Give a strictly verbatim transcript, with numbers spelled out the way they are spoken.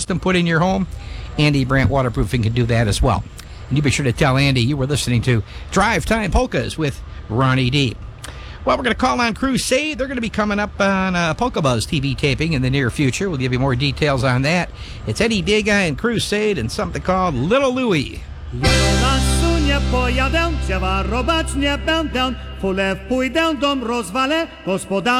system put in your home, Andy Brandt Waterproofing can do that as well. And you be sure to tell Andy you were listening to Drive Time Polkas with Ronnie D. Well, we're going to call on Crusade. They're going to be coming up on uh, Polka Buzz T V taping in the near future. We'll give you more details on that. It's Eddie Diga and Crusade and something called Little Louie. Ja do lasu nie pojadę, dzieła robać nie będę, w pole pójdę, dom rozwalę, gospodarz